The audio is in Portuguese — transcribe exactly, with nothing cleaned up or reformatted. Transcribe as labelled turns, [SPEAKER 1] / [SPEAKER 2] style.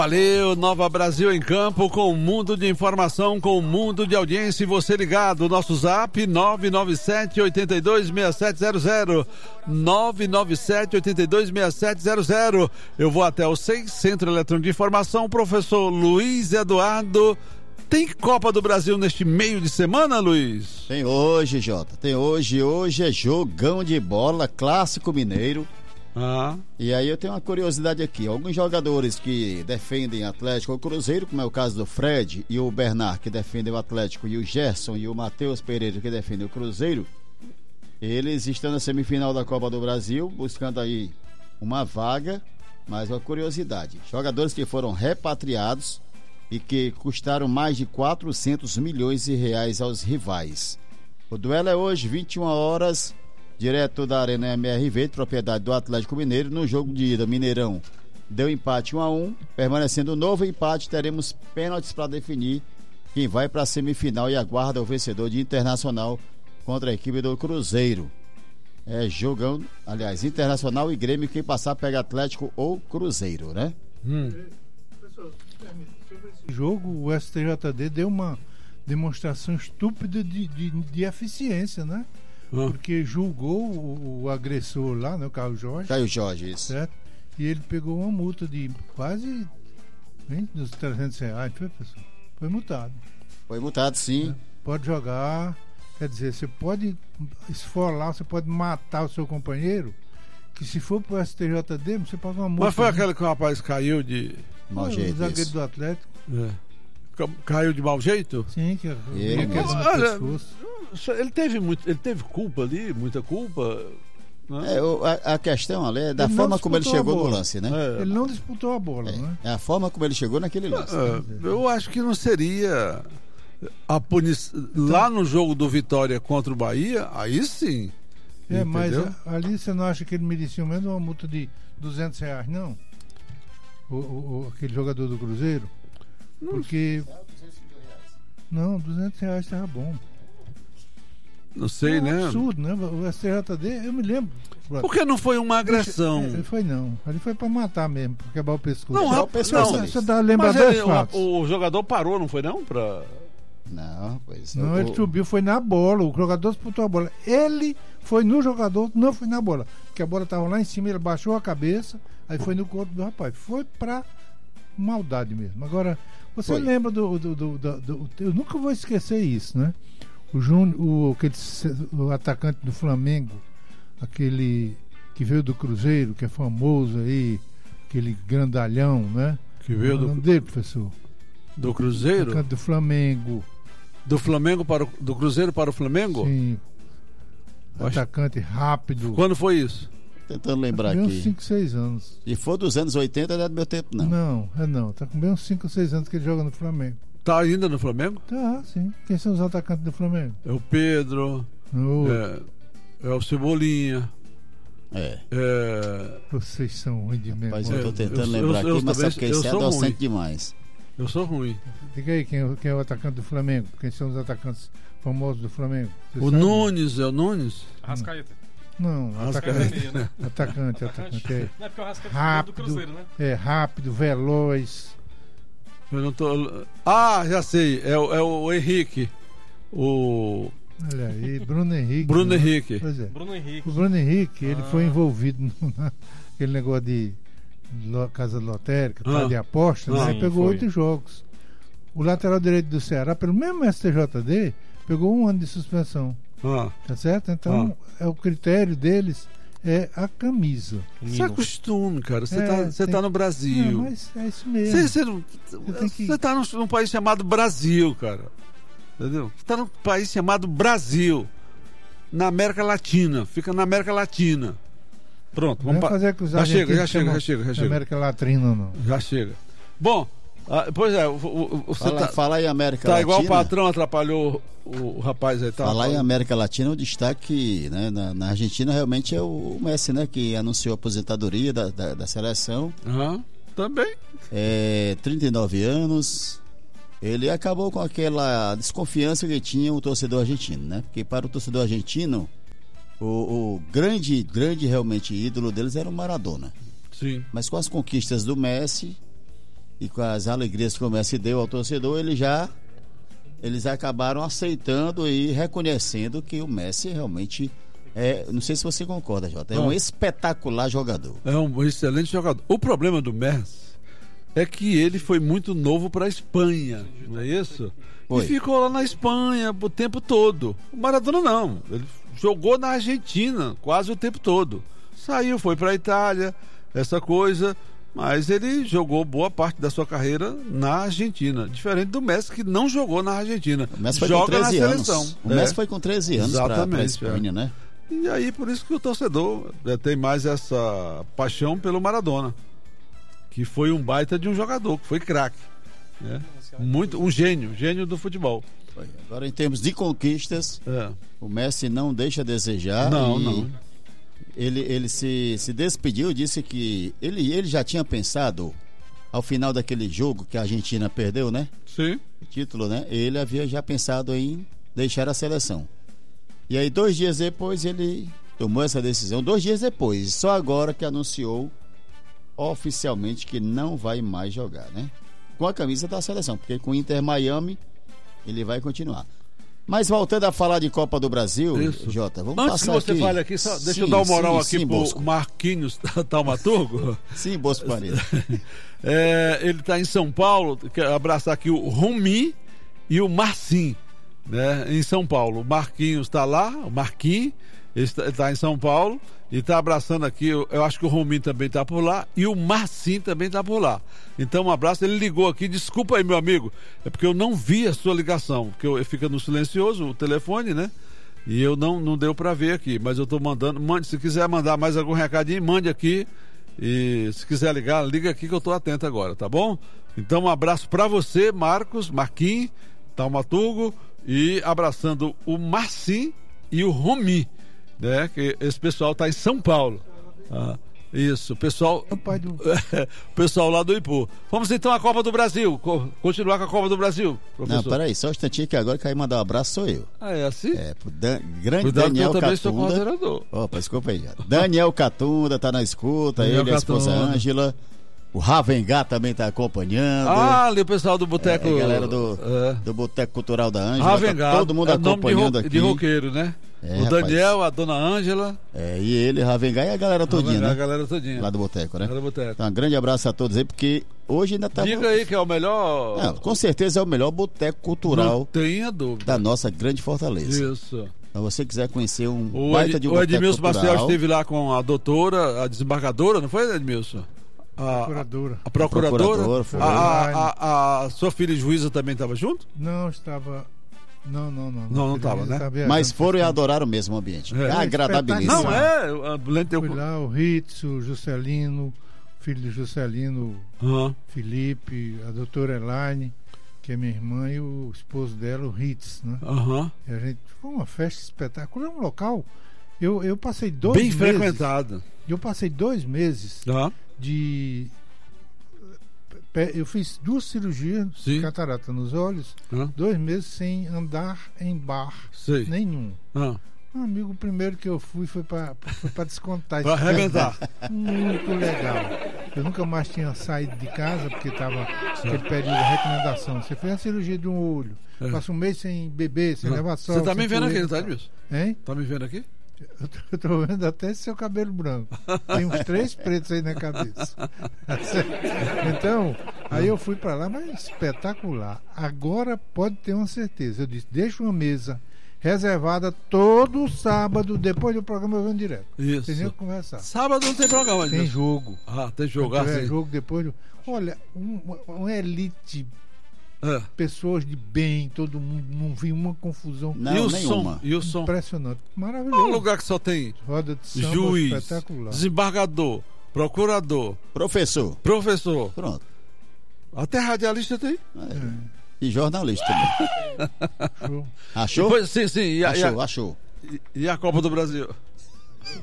[SPEAKER 1] Valeu, Nova Brasil em campo, com o mundo de informação, com o mundo de audiência, e você ligado, nosso zap nove nove sete, oito dois, seis sete zero zero, nove nove sete, oito dois, seis sete zero zero. Eu vou até o seis, Centro Eletrônico de Informação, professor Luiz Eduardo. Tem Copa do Brasil neste meio de semana, Luiz?
[SPEAKER 2] Tem hoje, Jota, tem hoje, hoje é jogão de bola, clássico mineiro.
[SPEAKER 1] Ah.
[SPEAKER 2] E aí eu tenho uma curiosidade aqui, alguns jogadores que defendem Atlético ou Cruzeiro, como é o caso do Fred e o Bernard, que defendem o Atlético, e o Gerson e o Matheus Pereira, que defendem o Cruzeiro, eles estão na semifinal da Copa do Brasil, buscando aí uma vaga. Mas uma curiosidade, jogadores que foram repatriados e que custaram mais de quatrocentos milhões de reais aos rivais. O duelo é hoje, vinte e uma horas, direto da Arena M R V, de propriedade do Atlético Mineiro. No jogo de ida, Mineirão deu empate um a um, permanecendo novo empate, teremos pênaltis para definir quem vai para a semifinal e aguarda o vencedor de Internacional contra a equipe do Cruzeiro. É jogão, aliás, Internacional e Grêmio, quem passar pega Atlético ou Cruzeiro, né?
[SPEAKER 1] Hum.
[SPEAKER 3] Professor, sobre esse jogo, o S T J D deu uma demonstração estúpida de, de, de eficiência, né? Porque julgou o, o agressor lá, né, o Caio Jorge.
[SPEAKER 2] Caio Jorge, isso.
[SPEAKER 3] Certo? E ele pegou uma multa de quase hein, dos trezentos reais, foi, pessoal? Foi multado.
[SPEAKER 2] Foi multado, sim.
[SPEAKER 3] É, pode jogar, quer dizer, você pode esfolar, você pode matar o seu companheiro, que se for pro S T J D, você paga uma multa.
[SPEAKER 1] Mas foi aquele que o rapaz caiu de
[SPEAKER 2] mau
[SPEAKER 3] o
[SPEAKER 2] jeito,
[SPEAKER 3] zagueiro
[SPEAKER 2] isso.
[SPEAKER 3] do Atlético.
[SPEAKER 1] É. Caiu de mau jeito?
[SPEAKER 3] Sim, que
[SPEAKER 2] Ele
[SPEAKER 3] mesmo.
[SPEAKER 1] Ele teve, muito, ele teve culpa ali, muita culpa. Né?
[SPEAKER 2] É, o, a, a questão ali é da
[SPEAKER 3] Ele
[SPEAKER 2] forma
[SPEAKER 3] não
[SPEAKER 2] como ele
[SPEAKER 3] disputou a
[SPEAKER 2] chegou no
[SPEAKER 3] bola.
[SPEAKER 2] lance, né?
[SPEAKER 1] É.
[SPEAKER 3] Ele não disputou a bola,
[SPEAKER 2] É,
[SPEAKER 3] né?
[SPEAKER 2] é a forma como ele chegou naquele lance.
[SPEAKER 1] É, eu acho que não seria a punição. Lá no jogo do Vitória contra o Bahia, aí sim.
[SPEAKER 3] É, mas
[SPEAKER 1] entendeu?
[SPEAKER 3] a- ali você não acha que ele merecia menos uma multa de duzentos reais, não? O, o- o- aquele jogador do Cruzeiro? Porque. Não, duzentos reais estava bom.
[SPEAKER 1] Não sei,
[SPEAKER 3] é um
[SPEAKER 1] né?
[SPEAKER 3] absurdo, né? O S T J D, eu me lembro.
[SPEAKER 1] Porque não foi uma agressão.
[SPEAKER 3] É, foi não. Ali foi pra matar mesmo, pra quebrar o pescoço.
[SPEAKER 1] Não,
[SPEAKER 2] Quebrar
[SPEAKER 1] a-
[SPEAKER 2] o pescoço
[SPEAKER 1] não,
[SPEAKER 2] ali.
[SPEAKER 3] Você dá lembrar
[SPEAKER 1] Mas
[SPEAKER 3] dois
[SPEAKER 1] ele-
[SPEAKER 3] fatos.
[SPEAKER 1] o, o jogador parou, não foi não? Pra...
[SPEAKER 2] Não, pois
[SPEAKER 3] Não,
[SPEAKER 2] o-
[SPEAKER 3] ele subiu, foi na bola. O jogador disputou a bola. Ele foi no jogador, não foi na bola. Porque a bola estava lá em cima, ele baixou a cabeça, aí foi no corpo do rapaz. Foi pra maldade mesmo. Agora, você
[SPEAKER 2] Foi.
[SPEAKER 3] lembra do, do, do, do- do- Eu nunca vou esquecer isso, né? O Júnior, o, aquele, o atacante do Flamengo, aquele que veio do Cruzeiro, que é famoso aí, aquele grandalhão, né?
[SPEAKER 1] Que veio
[SPEAKER 3] Qual é o
[SPEAKER 1] do,
[SPEAKER 3] nome dele, professor?
[SPEAKER 1] do Cruzeiro?
[SPEAKER 3] Atacante do Flamengo.
[SPEAKER 1] Do Flamengo para o, do Cruzeiro para o Flamengo?
[SPEAKER 3] Sim.
[SPEAKER 1] Acho-
[SPEAKER 3] Atacante rápido.
[SPEAKER 1] Quando foi isso?
[SPEAKER 2] tentando lembrar
[SPEAKER 3] Tem uns
[SPEAKER 2] aqui.
[SPEAKER 3] cinco, seis anos.
[SPEAKER 2] Se for dos anos oitenta, não é do meu tempo, não.
[SPEAKER 3] Não, é não. Tá com bem uns cinco, seis anos que ele joga no Flamengo.
[SPEAKER 1] Tá ainda no Flamengo?
[SPEAKER 3] Tá, sim. Quem são os atacantes do Flamengo?
[SPEAKER 1] É o Pedro,
[SPEAKER 3] Oh,
[SPEAKER 1] é, é o Cebolinha.
[SPEAKER 2] É.
[SPEAKER 1] É,
[SPEAKER 3] Vocês são ruins de
[SPEAKER 2] Mas
[SPEAKER 3] memória.
[SPEAKER 2] eu tô
[SPEAKER 1] eu-
[SPEAKER 2] tentando
[SPEAKER 1] eu-
[SPEAKER 2] lembrar
[SPEAKER 1] eu
[SPEAKER 2] aqui, mas
[SPEAKER 1] também-
[SPEAKER 2] sabe que
[SPEAKER 1] eu
[SPEAKER 2] isso é
[SPEAKER 1] sou
[SPEAKER 2] docente
[SPEAKER 1] ruim.
[SPEAKER 2] demais.
[SPEAKER 1] eu sou ruim.
[SPEAKER 3] Diga aí quem, é o- quem é o atacante do Flamengo. Quem são os atacantes famosos do Flamengo? Você
[SPEAKER 1] O
[SPEAKER 3] sabe?
[SPEAKER 1] Nunes, é o Nunes?
[SPEAKER 4] Arrascaeta.
[SPEAKER 3] Não,
[SPEAKER 1] Arrascaeta.
[SPEAKER 3] atacante.
[SPEAKER 4] Meio, né?
[SPEAKER 3] Atacante, atacante. É,
[SPEAKER 4] Não é porque o Arrascaeta
[SPEAKER 3] Rápido.
[SPEAKER 4] do Cruzeiro, né?
[SPEAKER 3] é rápido, veloz.
[SPEAKER 1] Eu não tô. Ah, já sei. É, o- é o Henrique. O
[SPEAKER 3] Olha aí, Bruno Henrique.
[SPEAKER 1] Bruno
[SPEAKER 3] né?
[SPEAKER 1] Henrique.
[SPEAKER 3] Pois é.
[SPEAKER 4] Bruno Henrique.
[SPEAKER 3] O Bruno Henrique, ele
[SPEAKER 4] Ah.
[SPEAKER 3] foi envolvido no- naquele negócio de lo- casa lotérica,
[SPEAKER 1] Ah.
[SPEAKER 3] tá, de aposta, né?
[SPEAKER 1] Ah,
[SPEAKER 3] Aí
[SPEAKER 4] sim,
[SPEAKER 3] pegou
[SPEAKER 4] foi.
[SPEAKER 3] oito jogos. O lateral direito do Ceará, pelo mesmo S T J D, pegou um ano de suspensão,
[SPEAKER 1] Ah,
[SPEAKER 3] tá certo? Então, é o critério deles é a camisa.
[SPEAKER 1] se acostume, cara. Você
[SPEAKER 3] É,
[SPEAKER 1] tá, você
[SPEAKER 3] tem-
[SPEAKER 1] tá no
[SPEAKER 3] É,
[SPEAKER 1] Brasil.
[SPEAKER 3] mas é isso mesmo.
[SPEAKER 1] Você, você, não-
[SPEAKER 3] tem que-
[SPEAKER 1] você tá num, num país chamado Brasil, cara. Entendeu? Você tá num país chamado Brasil. Na América Latina. Fica na América Latina. Pronto,
[SPEAKER 3] Não
[SPEAKER 1] vamos
[SPEAKER 3] é
[SPEAKER 1] pa-
[SPEAKER 3] fazer que os
[SPEAKER 1] Já chega, já
[SPEAKER 3] argentinos
[SPEAKER 1] chega,
[SPEAKER 3] chamam
[SPEAKER 1] já chega, já
[SPEAKER 3] de
[SPEAKER 1] chega.
[SPEAKER 3] América Latina, não.
[SPEAKER 1] Já chega. Bom, ah, pois é, o- o- o- você
[SPEAKER 2] Fala,
[SPEAKER 1] tá,
[SPEAKER 2] fala em América
[SPEAKER 1] tá
[SPEAKER 2] Latina.
[SPEAKER 1] igual o patrão atrapalhou o, o rapaz aí. Tá?
[SPEAKER 2] Falar em América Latina, o destaque, né, na, na Argentina realmente é o Messi, né, que anunciou a aposentadoria da, da, da seleção.
[SPEAKER 1] Aham, também.
[SPEAKER 2] É, trinta e nove anos. Ele acabou com aquela desconfiança que tinha o torcedor argentino, né? Porque para o torcedor argentino, o, o grande, grande realmente ídolo deles era o Maradona.
[SPEAKER 1] Sim.
[SPEAKER 2] Mas com as conquistas do Messi, e com as alegrias que o Messi deu ao torcedor, ele já eles acabaram aceitando e reconhecendo que o Messi realmente é, não sei se você concorda, Jota, é um espetacular jogador.
[SPEAKER 1] É um excelente jogador. O problema do Messi é que ele foi muito novo para a Espanha, não é isso? Foi. E ficou lá na Espanha o tempo todo. O Maradona não, ele jogou na Argentina quase o tempo todo. Saiu, foi para a Itália, essa coisa, mas ele jogou boa parte da sua carreira na Argentina, diferente do Messi, que não jogou na Argentina.
[SPEAKER 2] O Messi foi
[SPEAKER 1] joga
[SPEAKER 2] com treze
[SPEAKER 1] na
[SPEAKER 2] anos.
[SPEAKER 1] seleção.
[SPEAKER 2] O
[SPEAKER 1] é.
[SPEAKER 2] Messi foi com treze anos para a Espanha,
[SPEAKER 1] é.
[SPEAKER 2] né?
[SPEAKER 1] E aí, por isso que o torcedor é, tem mais essa paixão pelo Maradona, que foi um baita de um jogador, que foi craque, né? Muito, um gênio, gênio do futebol.
[SPEAKER 2] Agora, em termos de conquistas,
[SPEAKER 1] é.
[SPEAKER 2] o Messi não deixa a desejar.
[SPEAKER 1] Não,
[SPEAKER 2] e
[SPEAKER 1] não.
[SPEAKER 2] Ele, ele se, se despediu, disse que ele, ele já tinha pensado, ao final daquele jogo que a Argentina perdeu, né?
[SPEAKER 1] Sim.
[SPEAKER 2] O título, né? Ele havia já pensado em deixar a seleção. E aí, dois dias depois, ele tomou essa decisão. Dois dias depois, só agora que anunciou oficialmente que não vai mais jogar, né? Com a camisa da seleção, porque com o Inter Miami ele vai continuar. Mas voltando a falar de Copa do Brasil,
[SPEAKER 1] isso.
[SPEAKER 2] Jota, vamos
[SPEAKER 1] Antes
[SPEAKER 2] passar
[SPEAKER 1] que você
[SPEAKER 2] aqui...
[SPEAKER 1] fale aqui, só, deixa
[SPEAKER 2] sim,
[SPEAKER 1] eu dar uma moral
[SPEAKER 2] sim,
[SPEAKER 1] aqui
[SPEAKER 2] sim,
[SPEAKER 1] pro
[SPEAKER 2] Bosco.
[SPEAKER 1] Marquinhos Taumaturgo.
[SPEAKER 2] Sim, Bosco Paredes.
[SPEAKER 1] É, ele está em São Paulo, quero abraçar aqui o Rumi e o Marcim, né, em São Paulo. O Marquinhos está lá, o Marquinhos, ele está em São Paulo e está abraçando aqui, eu, eu acho que o Rumi também está por lá e o Marcim também está por lá. Então um abraço, ele ligou aqui, desculpa aí meu amigo, é porque eu não vi a sua ligação, porque eu, eu fica no silencioso o telefone, né? E eu não, não deu para ver aqui, mas eu estou mandando, mande, se quiser mandar mais algum recadinho, mande aqui, e se quiser ligar, liga aqui que eu estou atento agora, tá bom? Então um abraço para você, Marcos, Marquinhos, Taumaturgo, e abraçando o Marcim e o Rumi, né? Que esse pessoal está em São Paulo. Ah, isso, o pessoal.
[SPEAKER 3] É o pai do...
[SPEAKER 1] o pessoal lá do Ipu. Vamos então à Copa do Brasil. Co- continuar com a Copa do Brasil, professor.
[SPEAKER 2] Não, peraí, só um instantinho que agora quem mandar um abraço sou eu.
[SPEAKER 1] Ah, é assim?
[SPEAKER 2] É, pro Dan... grande
[SPEAKER 1] Cuidado
[SPEAKER 2] Daniel
[SPEAKER 1] que eu também sou
[SPEAKER 2] Catunda.
[SPEAKER 1] considerador.
[SPEAKER 2] Opa, desculpa aí, já. Daniel Catunda tá na escuta,
[SPEAKER 1] Daniel
[SPEAKER 2] ele, a esposa
[SPEAKER 1] Catunda.
[SPEAKER 2] Ângela. O Ravengá também tá acompanhando.
[SPEAKER 1] Ah, ali o pessoal do Boteco.
[SPEAKER 2] É, a galera do,
[SPEAKER 1] é.
[SPEAKER 2] do Boteco Cultural da Ângela.
[SPEAKER 1] Ravengá,
[SPEAKER 2] Tá todo mundo
[SPEAKER 1] é nome
[SPEAKER 2] acompanhando
[SPEAKER 1] de, ro-
[SPEAKER 2] aqui.
[SPEAKER 1] de roqueiro, né?
[SPEAKER 2] É,
[SPEAKER 1] o
[SPEAKER 2] rapaz.
[SPEAKER 1] Daniel, a dona Ângela.
[SPEAKER 2] É, e ele, Ravengá e a galera todinha,
[SPEAKER 1] Ravengá,
[SPEAKER 2] né?
[SPEAKER 1] A galera todinha.
[SPEAKER 2] Lá do Boteco, né?
[SPEAKER 1] Lá do Boteco.
[SPEAKER 2] Então, um grande abraço a todos aí, porque hoje ainda tá...
[SPEAKER 1] Diga aí que é o melhor.
[SPEAKER 2] Não, com certeza é o melhor boteco
[SPEAKER 1] Não
[SPEAKER 2] cultural
[SPEAKER 1] tenha dúvida.
[SPEAKER 2] da nossa grande Fortaleza.
[SPEAKER 1] Isso.
[SPEAKER 2] Se você quiser conhecer um
[SPEAKER 1] O,
[SPEAKER 2] baita
[SPEAKER 1] Ed,
[SPEAKER 2] de um
[SPEAKER 1] o
[SPEAKER 2] boteco
[SPEAKER 1] Edmilson
[SPEAKER 2] cultural...
[SPEAKER 1] Marcel esteve lá com a doutora, a desembargadora, não foi, Edmilson? A,
[SPEAKER 3] Procuradora.
[SPEAKER 1] a procuradora.
[SPEAKER 2] procuradora, foi.
[SPEAKER 1] a, a, a, a sua filha juíza também estava junto?
[SPEAKER 3] Não, estava. Não, não, não.
[SPEAKER 1] Não, não tava, né?
[SPEAKER 3] Estava viajando.
[SPEAKER 2] Mas foram e adoraram mesmo o ambiente.
[SPEAKER 1] É.
[SPEAKER 2] É agradabilíssimo.
[SPEAKER 1] Não, é. A Belém tem
[SPEAKER 3] Fui lá, o Ritz, o Juscelino, filho do Juscelino,
[SPEAKER 1] Aham.
[SPEAKER 3] Felipe, a doutora Elaine, que é minha irmã, e o esposo dela, o Ritz, né?
[SPEAKER 1] Aham.
[SPEAKER 3] E a gente foi uma festa espetacular, um local. Eu, eu passei dois
[SPEAKER 1] Bem
[SPEAKER 3] meses.
[SPEAKER 1] frequentado.
[SPEAKER 3] Eu passei dois meses
[SPEAKER 1] Aham.
[SPEAKER 3] de. pe- Eu fiz duas cirurgias
[SPEAKER 1] Sim.
[SPEAKER 3] de catarata nos olhos,
[SPEAKER 1] Aham.
[SPEAKER 3] dois meses sem andar em bar
[SPEAKER 1] Sei.
[SPEAKER 3] nenhum.
[SPEAKER 1] Aham.
[SPEAKER 3] Um amigo, o primeiro que eu fui foi para foi para descontar.
[SPEAKER 1] Pra
[SPEAKER 3] esse
[SPEAKER 1] arrebentar.
[SPEAKER 3] cartão. Muito legal. Eu nunca mais tinha saído de casa porque estava aquele período de recomendação. Você fez a cirurgia de um olho,
[SPEAKER 1] É.
[SPEAKER 3] passa um mês sem beber, sem
[SPEAKER 1] Aham.
[SPEAKER 3] levar sol.
[SPEAKER 1] Você tá
[SPEAKER 3] sem
[SPEAKER 1] me vendo aqui,
[SPEAKER 3] poeira
[SPEAKER 1] não tá,
[SPEAKER 3] e tal.
[SPEAKER 1] Edmilson?
[SPEAKER 3] Hein?
[SPEAKER 1] Tá me vendo aqui?
[SPEAKER 3] Eu tô, eu tô vendo até seu cabelo branco. Tem uns três pretos aí na cabeça. Então, aí eu fui para lá, mas espetacular. Agora pode ter uma certeza. Eu disse, deixa uma mesa reservada todo sábado, depois do programa eu venho direto.
[SPEAKER 1] Isso.
[SPEAKER 3] Tem nem o que conversar.
[SPEAKER 1] Sábado não tem programa,
[SPEAKER 3] Tem
[SPEAKER 1] Edmilson.
[SPEAKER 3] jogo.
[SPEAKER 1] Ah, tem jogo.
[SPEAKER 3] Quando
[SPEAKER 1] Ah,
[SPEAKER 3] tiver
[SPEAKER 1] sim.
[SPEAKER 3] jogo depois. do- Olha, um, uma elite,
[SPEAKER 1] É.
[SPEAKER 3] pessoas de bem, todo mundo, não vi uma confusão.
[SPEAKER 2] Não,
[SPEAKER 1] e o
[SPEAKER 2] nenhuma.
[SPEAKER 1] som? E o som?
[SPEAKER 3] Impressionante.
[SPEAKER 1] É um
[SPEAKER 3] Maravilhoso.
[SPEAKER 1] lugar que só tem
[SPEAKER 3] Roda de samba
[SPEAKER 1] juiz,
[SPEAKER 3] espetacular.
[SPEAKER 1] desembargador, procurador,
[SPEAKER 2] Professor.
[SPEAKER 1] professor.
[SPEAKER 2] Pronto.
[SPEAKER 1] Até radialista tem.
[SPEAKER 2] E jornalista também.
[SPEAKER 3] Show.
[SPEAKER 2] Achou?
[SPEAKER 1] Depois, sim, sim. E a, e a-
[SPEAKER 2] Achou, achou.
[SPEAKER 1] e a Copa do Brasil?